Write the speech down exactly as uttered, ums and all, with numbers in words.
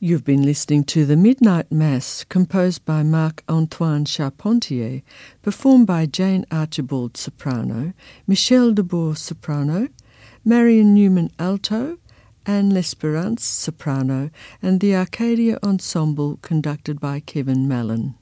You've been listening to The Midnight Mass, composed by Marc-Antoine Charpentier, performed by Jane Archibald soprano, Michel de Bourg soprano, Marion Newman alto, Anne L'Espérance soprano, and the Arcadia Ensemble conducted by Kevin Mallon.